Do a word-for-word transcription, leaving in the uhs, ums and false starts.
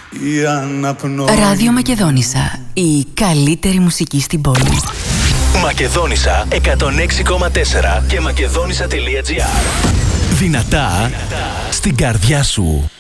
η αναπνοή. Ράδιο Μακεδόνισσα, η καλύτερη μουσική στην πόλη. Μακεδόνισσα εκατόν έξι κόμμα τέσσερα και μακεδόνισσα τελεία τζι άρ. Δυνατά στην καρδιά σου.